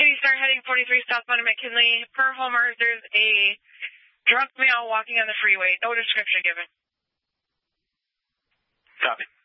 start heading 43 southbound to McKinley. Per Homer, there's a drunk male walking on the freeway. No description given. Copy.